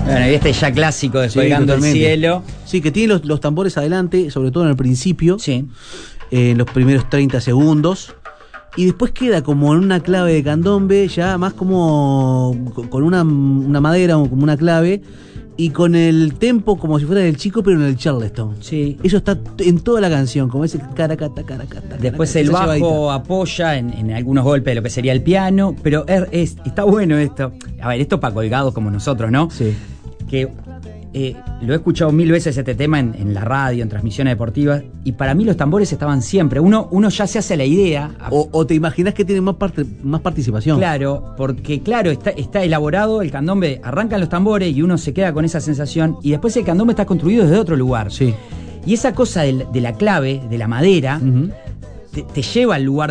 Bueno, y este ya clásico de Colgando el Cielo. Sí, que tiene los tambores adelante, sobre todo en el principio. Sí. En los primeros 30 segundos. Y después queda como en una clave de candombe, ya más como con una madera o como una clave. Y con el tempo como si fuera del chico, pero en el Charleston. Sí. Eso está en toda la canción, como ese caracata, caracata. Después el bajo apoya en algunos golpes de lo que sería el piano, pero está bueno esto. A ver, esto para colgados como nosotros, ¿no? Sí. Que lo he escuchado 1000 veces este tema en la radio, en transmisiones deportivas, y para mí los tambores estaban siempre. Uno ya se hace la idea. O te imaginas que tienen más participación. Claro, porque claro, está elaborado el candombe, arrancan los tambores y uno se queda con esa sensación, y después el candombe está construido desde otro lugar. Sí. Y esa cosa de la clave, de la madera, te lleva al lugar